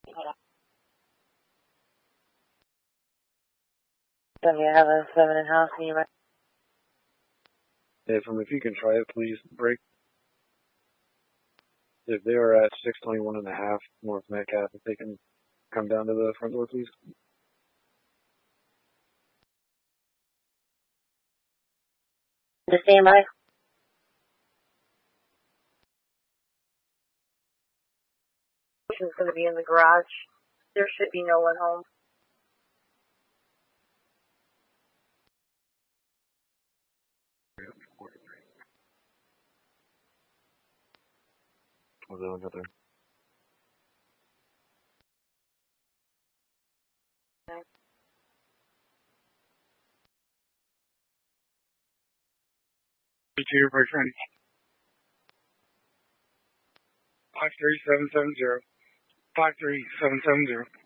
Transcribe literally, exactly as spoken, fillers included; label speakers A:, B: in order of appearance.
A: So you have a seven in house and you might.
B: If, um, if you can try it, please break. If they are at six twenty-one and a half North Metcalf, if they can come down to the front door, please.
A: To stand by. Is going to be in the garage. There should be no one home.
B: Was that another?
A: Okay.
B: Your boyfriend. Five three seven seven zero. Five three seven seven zero.